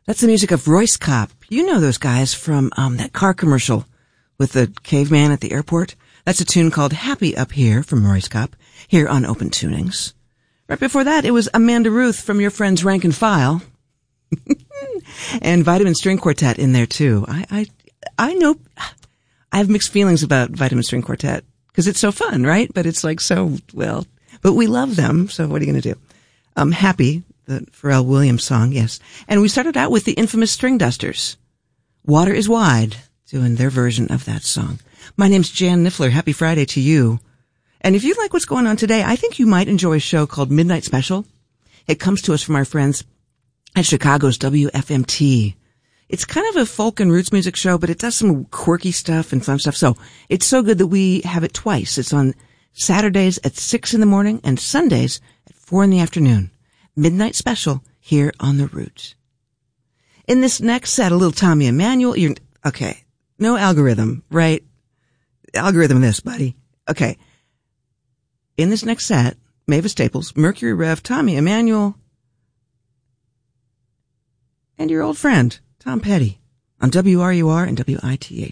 That's the music of Royce Kopp. You know those guys from that car commercial with the caveman at the airport. That's a tune called Happy Up Here from Royce Kopp, here on Open Tunings. Right before that, it was Amanda Ruth from your friends Rank and File. And Vitamin String Quartet in there too. I know, I have mixed feelings about Vitamin String Quartet because it's so fun, right? But it's like so, well, but we love them. So what are you going to do? Happy, the Pharrell Williams song, yes. And we started out with the infamous String Dusters. Water is Wide, doing their version of that song. My name's Jan Niffler. Happy Friday to you. And if you like what's going on today, I think you might enjoy a show called Midnight Special. It comes to us from our friends at Chicago's WFMT. It's kind of a folk and roots music show, but it does some quirky stuff and fun stuff. So it's so good that we have it twice. It's on Saturdays at 6 in the morning and Sundays at 4 in the afternoon. Midnight Special here on The Root. In this next set, a little Tommy Emmanuel. Okay. No algorithm, right? Algorithm this, buddy. Okay. In this next set, Mavis Staples, Mercury Rev, Tommy Emmanuel, and your old friend, Tom Petty, on WRUR and WITH.